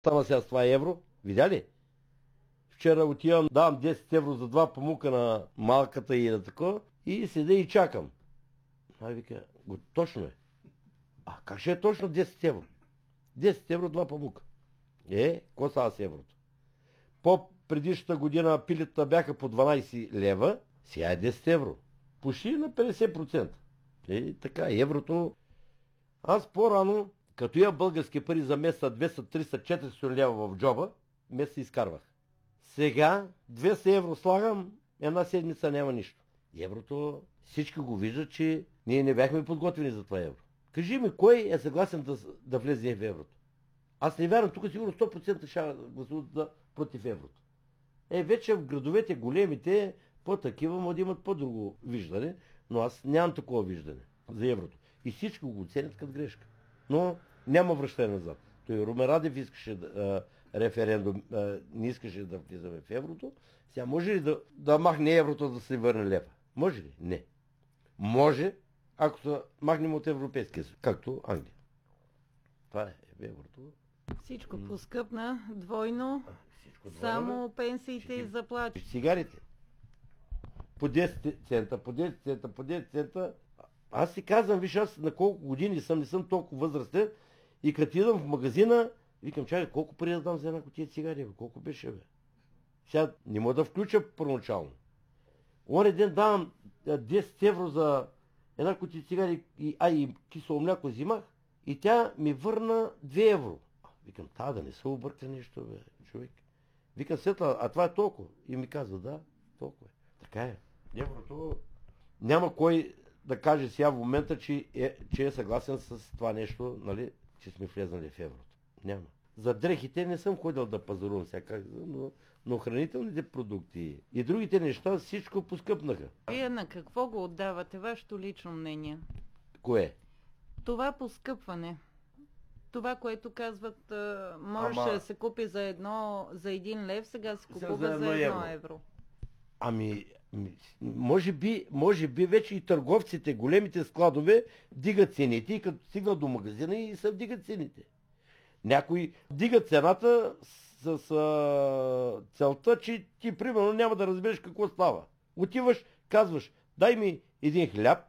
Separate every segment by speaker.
Speaker 1: Става сега с това евро. Видя ли? Вчера отивам, давам 10 евро за 2 памука на малката и на такова и седя и чакам. Вика, точно е. А как ще е точно 10 евро? 10 евро 2 памука. Какво става с еврото? По предишната година пилета бяха по 12 лева, сега е 10 евро. Почти на 50%. Така, еврото... Аз по-рано, като я български пари за месеца 200, 300, 400 лева в джоба, месеца изкарвах. Сега 200 евро слагам, една седмица няма нищо. Еврото, всички го виждат, че ние не бяхме подготвени за това евро. Кажи ми, кой е съгласен да влезе в еврото? Аз не вярвам, тук сигурно 100% ще гласуват против еврото. Вече в градовете големите, по-такива, може да имат по-друго виждане, но аз нямам такова виждане за еврото. И всички го оценят като грешка. Но няма връщане назад. Той Румен Радев искаше референдум, не искаше да влизаме в еврото. Сега може ли да махне еврото да се върне лева? Може ли? Не. Може, ако се махнем от Европейския съюз, както Англия. Това е еврото.
Speaker 2: Всичко поскъпна двойно, само пенсиите и заплати.
Speaker 1: Цигарите. По 10 цента, по 10 цента, по 10 цента. Аз си казвам, виж, аз на колко години съм, не съм толкова възрастен и като идвам в магазина, викам, чакай, колко пари да дам за една кутия цигари, бе? Колко беше, бе? Сега не мога да включа първоначално. Оня ден давам 10 евро за една кутия цигари и кисело мляко взимах и тя ми върна 2 евро. Викам, да не се обърка нещо, бе, човек. Викам, Светла, а това е толкова. И ми казва, да, толкова е. Така е. Еврото няма кой да каже сега в момента, че е съгласен с това нещо, нали, че сме влезнали в еврото. Няма. За дрехите не съм ходил да пазарувам сега, но хранителните продукти и другите неща всичко поскъпнаха.
Speaker 2: Вие на какво го отдавате, вашето лично мнение?
Speaker 1: Кое?
Speaker 2: Това поскъпване. Това, което казват, можеше да се купи за 1 лев, сега се купува за 1 евро.
Speaker 1: Може би вече и търговците, големите складове дигат цените и като стигнат до магазина и се вдигат цените. Някои дигат цената с целта, че ти примерно няма да разбереш какво става. Отиваш, казваш, дай ми един хляб,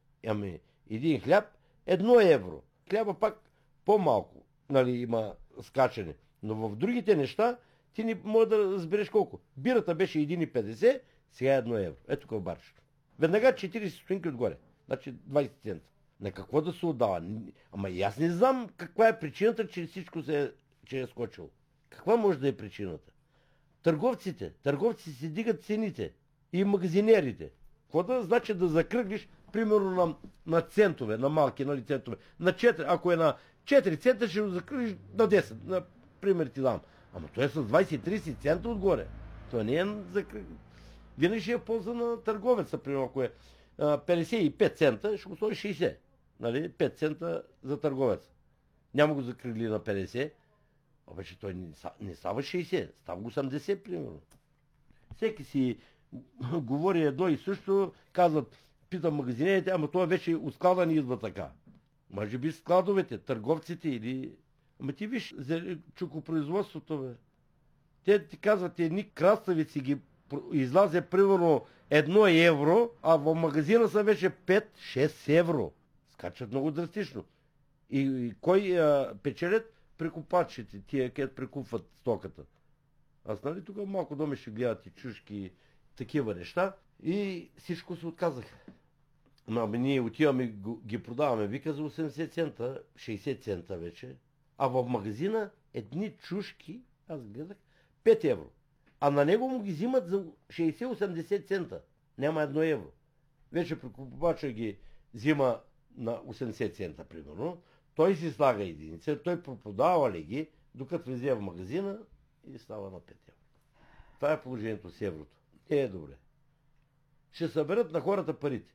Speaker 1: един хляб, 1 евро. Хляба пак по-малко, нали, има скачане. Но в другите неща ти не може да разбереш колко. Бирата беше 1,50, сега е 1 евро. Ето тук барш. Веднага 40 стотинки отгоре. Значи 20 цента. На какво да се отдава? Ама и аз не знам каква е причината, че всичко е скочило. Каква може да е причината? Търговците си дигат цените. И магазинерите. Какво да значи да закръглиш, примерно на центове, на малки, нали, центове. На 4, ако е на 4 цента, ще го закръглиш на 10. На пример ти дам. Ама той е с 20-30 цента отгоре. Това не е закръглиш. Винаги ще е в полза на търговеца, примерно, ако е 55 цента, ще го сложи 60. Нали? 5 цента за търговец. Няма го закръгли на 50. Обаче той не става 60, става 80, примерно. Всеки си говори едно и също, казват, питам магазинерите, ама това вече от склада ни идва така. Може би складовете, търговците или... Ама ти виж, за чукопроизводството, бе. Те ти казват, едни краставици ги излазе примерно 1 евро, а в магазина са вече 5-6 евро. Скачат много драстично. И кой печелят? Прекупачите, тия, където прекупват стоката. Аз нали тук малко доме ще гледат и чушки, такива неща и всичко се отказаха. Ние отиваме и ги продаваме, вика за 80 цента, 60 цента вече, а в магазина едни чушки, аз гледах, 5 евро. А на него му ги взимат за 60-80 цента. Няма 1 евро. Вече прекупача ги взима на 80 цента, примерно. Той си слага единица, той пропродава ли ги, докато влезе в магазина и става на 5 евро. Това е положението с еврото. Не е добре. Ще съберат на хората парите.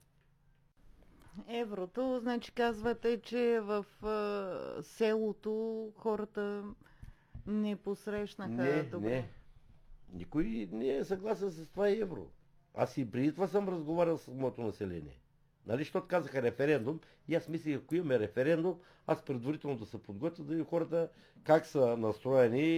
Speaker 2: Еврото, значи казвате, че в селото хората не посрещнаха добре.
Speaker 1: Не. Никой не е съгласен с това евро. Аз и преди това съм разговарял с моето население. Нали, защото казаха референдум и аз мислих, ако имаме референдум, аз предварително да се подготвя да видя хората как са настроени